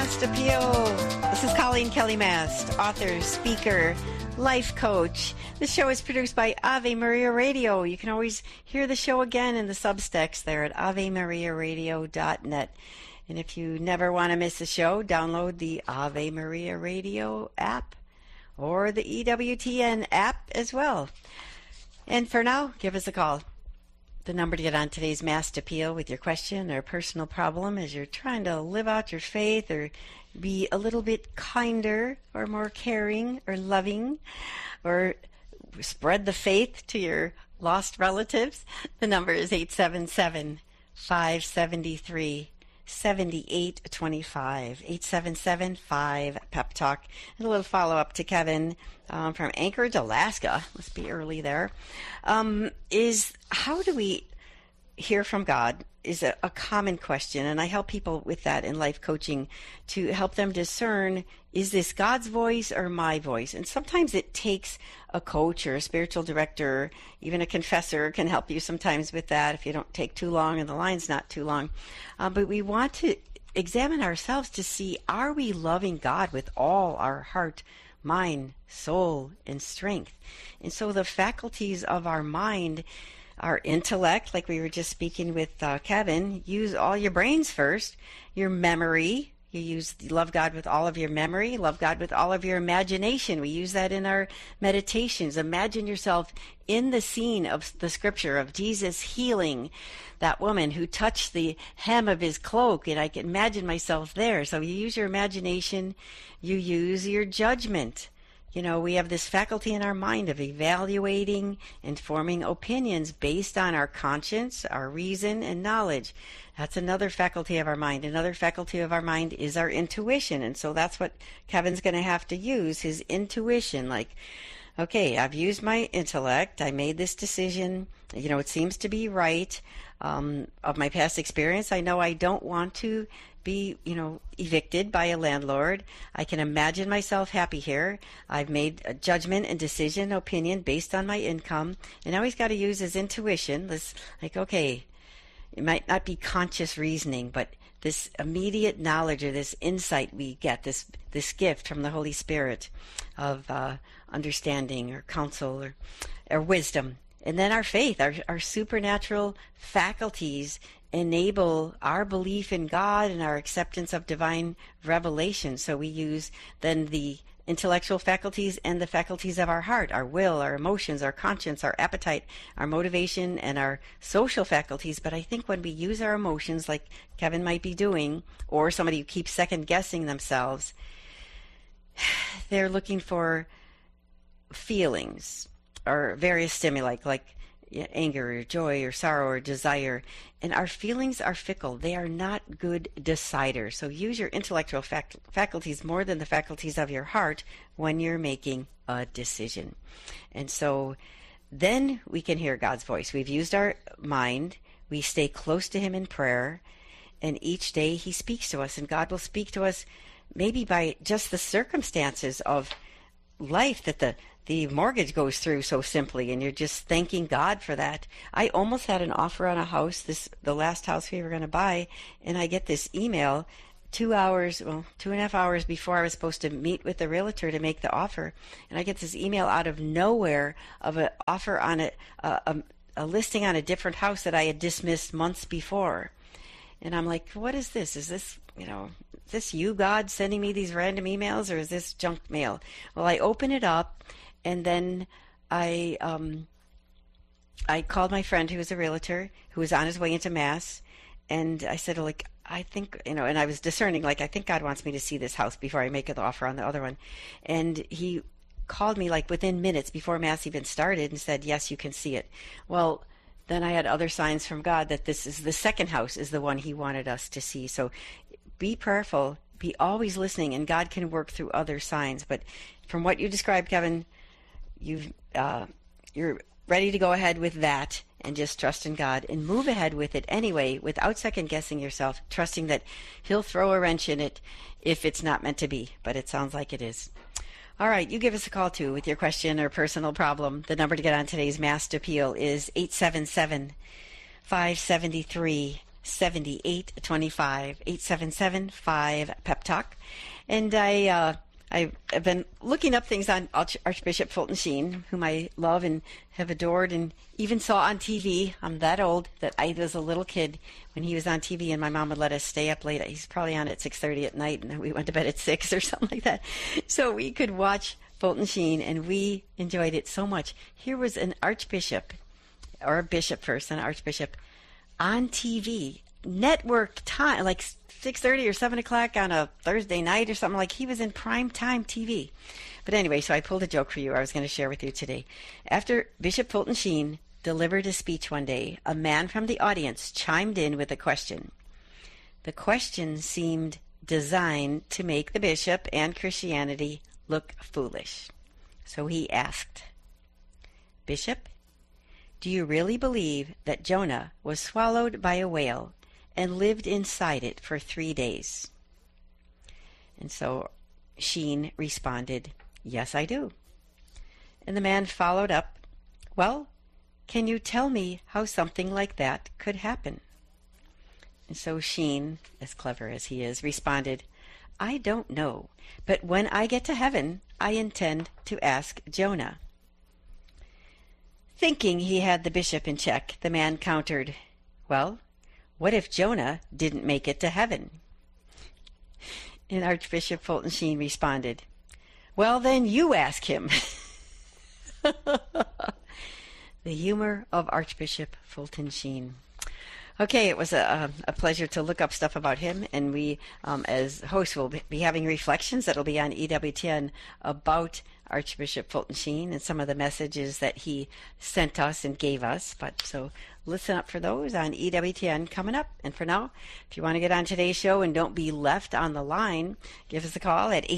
Mast Appeal. This is Colleen Kelly Mast, author, speaker, life coach. The show is produced by Ave Maria Radio. You can always hear the show again in the Substacks there at AveMariaRadio.net. And if you never want to miss a show, download the Ave Maria Radio app or the EWTN app as well. And for now, give us a call. The number to get on today's Mast Appeal with your question or personal problem as you're trying to live out your faith or be a little bit kinder or more caring or loving or spread the faith to your lost relatives. The number is 877-573-7825. 877-5 Talk. And a little follow-up to Kevin from Anchorage, Alaska. Must be early there. Is how do we hear from God is a common question, and I help people with that in life coaching to help them discern, is this God's voice or my voice? And sometimes it takes a coach or a spiritual director, even a confessor can help you sometimes with that if you don't take too long and the line's not too long. But we want to examine ourselves to see, are we loving God with all our heart, mind, soul, and strength? And so the faculties of our mind, our intellect, like we were just speaking with Kevin, use all your brains first. Your memory, you love God with all of your memory, love God with all of your imagination. We use that in our meditations. Imagine yourself in the scene of the scripture of Jesus healing that woman who touched the hem of his cloak, and I can imagine myself there. So you use your imagination, you use your judgment. You know, we have this faculty in our mind of evaluating and forming opinions based on our conscience, our reason, and knowledge. That's another faculty of our mind. Another faculty of our mind is our intuition. And so that's what Kevin's going to have to use, his intuition. Like, okay, I've used my intellect. I made this decision. You know, it seems to be right. Of my past experience, I know I don't want to be, evicted by a landlord. I can imagine myself happy here. I've made a judgment and decision, opinion based on my income. And now he's got to use his intuition. This, okay, it might not be conscious reasoning, but this immediate knowledge or this insight we get, this gift from the Holy Spirit of understanding or counsel or wisdom. And then our faith, our supernatural faculties enable our belief in God and our acceptance of divine revelation. So we use then the intellectual faculties and the faculties of our heart, our will, our emotions, our conscience, our appetite, our motivation, and our social faculties. But I think when we use our emotions, like Kevin might be doing, or somebody who keeps second-guessing themselves, they're looking for feelings or various stimuli, like anger or joy or sorrow or desire. And our feelings are fickle. They are not good deciders. So use your intellectual faculties more than the faculties of your heart when you're making a decision. And so then we can hear God's voice. We've used our mind. We stay close to Him in prayer. And each day He speaks to us. And God will speak to us maybe by just the circumstances of life that the mortgage goes through so simply, and you're just thanking God for that. I almost had an offer on a house, the last house we were going to buy, and I get this email 2.5 hours before I was supposed to meet with the realtor to make the offer, and I get this email out of nowhere of an offer on a listing on a different house that I had dismissed months before. And I'm like, what is this? Is this, is this you, God, sending me these random emails, or is this junk mail? Well, I open it up, and then I called my friend who was a realtor who was on his way into Mass, and I said, I think, and I was discerning, I think God wants me to see this house before I make the offer on the other one. And he called me within minutes before Mass even started and said, yes, you can see it. Well, then I had other signs from God that this is the second house is the one He wanted us to see. So be prayerful, be always listening, and God can work through other signs. But from what you described, Kevin, you're ready to go ahead with that and just trust in God and move ahead with it anyway without second-guessing yourself, trusting that He'll throw a wrench in it if it's not meant to be, but it sounds like it is. All right, you give us a call, too, with your question or personal problem. The number to get on today's Mast Appeal is 877-573-7825. 877-578-25, 877-5-PEP-TALK. And I've been looking up things on Archbishop Fulton Sheen, whom I love and have adored and even saw on TV. I'm that old that I was a little kid when he was on TV, and my mom would let us stay up late. He's probably on at 6:30 at night, and we went to bed at 6 or something like that. So we could watch Fulton Sheen, and we enjoyed it so much. Here was an archbishop, or a bishop first, an archbishop, on TV, network time, like 6:30 or 7 o'clock on a Thursday night or something. Like he was in prime time TV. But anyway, so I pulled a joke for you I was going to share with you today. After Bishop Fulton Sheen delivered a speech one day, a man from the audience chimed in with a question. The question seemed designed to make the bishop and Christianity look foolish. So he asked, "Bishop, do you really believe that Jonah was swallowed by a whale and lived inside it for 3 days?" And so Sheen responded, "Yes, I do." And the man followed up, "Well, can you tell me how something like that could happen?" And so Sheen, as clever as he is, responded, "I don't know, but when I get to heaven, I intend to ask Jonah." Thinking he had the bishop in check, the man countered, "Well, what if Jonah didn't make it to heaven?" And Archbishop Fulton Sheen responded, "Well, then you ask him." The humor of Archbishop Fulton Sheen. Okay, it was a pleasure to look up stuff about him, and we, as hosts, will be having reflections that'll be on EWTN about Archbishop Fulton Sheen and some of the messages that he sent us and gave us. But so listen up for those on EWTN coming up. And for now, if you want to get on today's show and don't be left on the line, give us a call at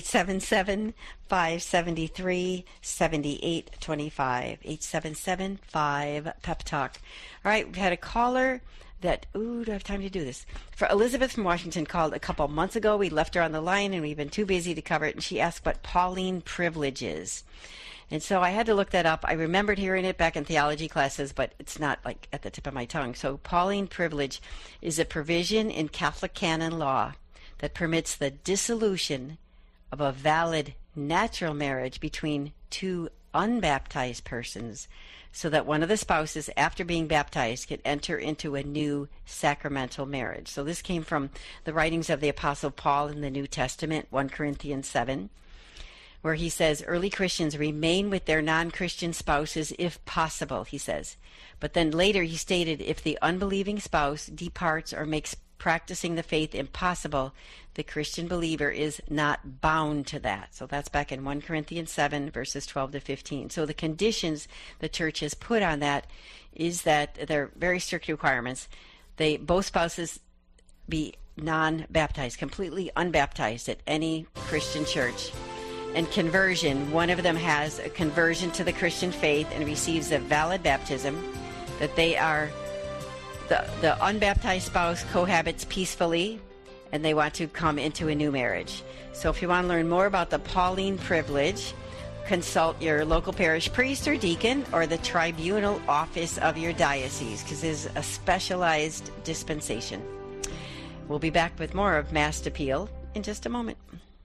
877-573-7825, 877-5-PEP-TALK. All right, we've had a caller that, do I have time to do this? For Elizabeth from Washington called a couple months ago. We left her on the line and we've been too busy to cover it. And she asked what Pauline privilege is. And so I had to look that up. I remembered hearing it back in theology classes, but it's not like at the tip of my tongue. So Pauline privilege is a provision in Catholic canon law that permits the dissolution of a valid natural marriage between two unbaptized persons, so that one of the spouses, after being baptized, can enter into a new sacramental marriage. So this came from the writings of the Apostle Paul in the New Testament, 1 Corinthians 7, where he says, early Christians remain with their non-Christian spouses if possible, he says. But then later he stated, if the unbelieving spouse departs or makes practicing the faith impossible, the Christian believer is not bound to that. So that's back in 1 Corinthians 7, verses 12 to 15. So the conditions the church has put on that is that they're very strict requirements. Both spouses be non-baptized, completely unbaptized at any Christian church. And conversion, one of them has a conversion to the Christian faith and receives a valid baptism, that they are the unbaptized spouse cohabits peacefully, and they want to come into a new marriage. So if you want to learn more about the Pauline privilege, consult your local parish priest or deacon or the tribunal office of your diocese, because it is a specialized dispensation. We'll be back with more of Mass Appeal in just a moment.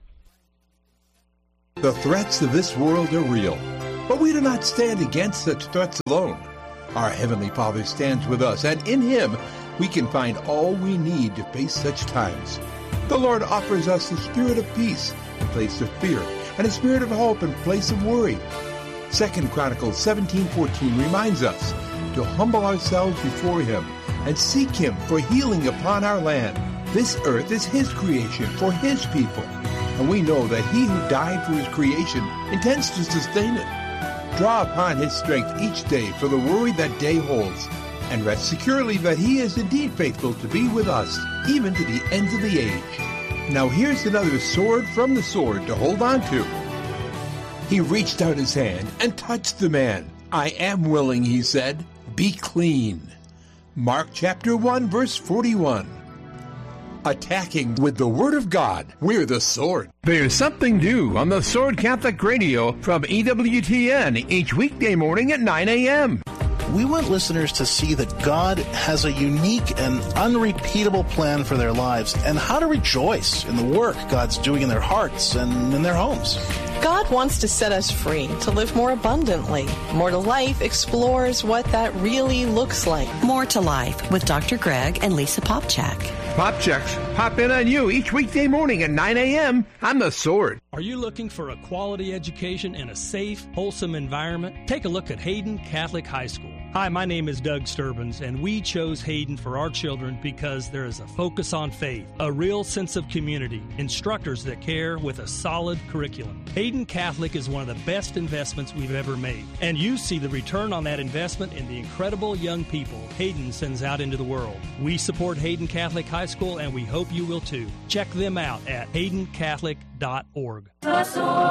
The threats of this world are real, but we do not stand against such threats alone. Our Heavenly Father stands with us, and in Him we can find all we need to face such times. The Lord offers us the spirit of peace in place of fear, and a spirit of hope in place of worry. 2 Chronicles 17:14 reminds us to humble ourselves before Him and seek Him for healing upon our land. This earth is His creation for His people, and we know that He who died for His creation intends to sustain it. Draw upon His strength each day for the worry that day holds, and rest securely that He is indeed faithful to be with us, even to the ends of the age. Now here's another sword from the sword to hold on to. He reached out His hand and touched the man. I am willing, He said. Be clean. Mark chapter 1, verse 41. Attacking with the Word of God, we're the Sword. There's something new on the Sword Catholic Radio from EWTN each weekday morning at 9 a.m. we want listeners to see that God has a unique and unrepeatable plan for their lives and how to rejoice in the work God's doing in their hearts and in their homes. God wants to set us free to live more abundantly. More to Life explores what that really looks like. More to Life with Dr. Greg and Lisa Popchak. Popchaks pop in on you each weekday morning at 9 a.m. on The Sword. Are you looking for a quality education in a safe, wholesome environment? Take a look at Hayden Catholic High School. Hi, my name is Doug Sturbins, and we chose Hayden for our children because there is a focus on faith, a real sense of community, instructors that care with a solid curriculum. Hayden Catholic is one of the best investments we've ever made, and you see the return on that investment in the incredible young people Hayden sends out into the world. We support Hayden Catholic High School, and we hope you will too. Check them out at haydencatholic.org.